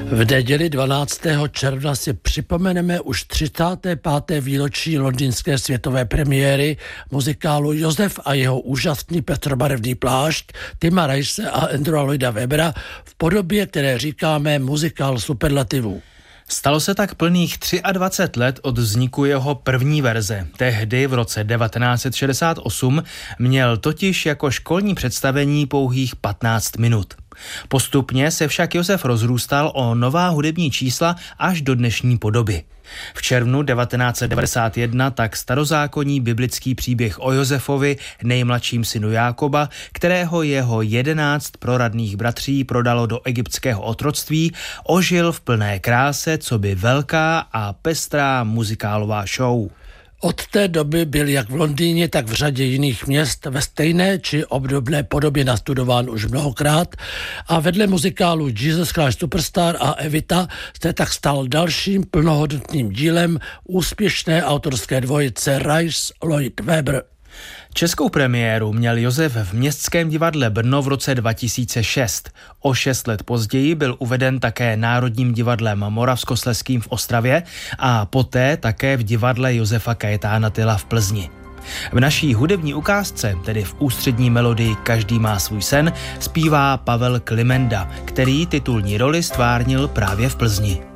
V neděli 12. června si připomeneme už 35. výročí londýnské světové premiéry muzikálu Josef a jeho úžasný pestrobarevný plášť Tima Rice a Andrewa Lloyda Webbera v podobě, které říkáme muzikál superlativů. Stalo se tak plných 23 let od vzniku jeho první verze. Tehdy v roce 1968 měl totiž jako školní představení pouhých 15 minut. Postupně se však Josef rozrůstal o nová hudební čísla až do dnešní podoby. V červnu 1991 tak starozákonní biblický příběh o Josefovi, nejmladším synu Jákoba, kterého jeho 11 proradných bratří prodalo do egyptského otroctví, ožil v plné kráse coby velká a pestrá muzikálová show. Od té doby byl jak v Londýně, tak v řadě jiných měst ve stejné či obdobné podobě nastudován už mnohokrát a vedle muzikálu Jesus Christ Superstar a Evita se tak stal dalším plnohodnotným dílem úspěšné autorské dvojice Rice Lloyd Webber. Českou premiéru měl Josef v Městském divadle Brno v roce 2006. O 6 let později byl uveden také Národním divadlem Moravskoslezským v Ostravě a poté také v divadle Josefa Kajetána Tyla v Plzni. V naší hudební ukázce, tedy v ústřední melodii Každý má svůj sen, zpívá Pavel Klimenda, který titulní roli stvárnil právě v Plzni.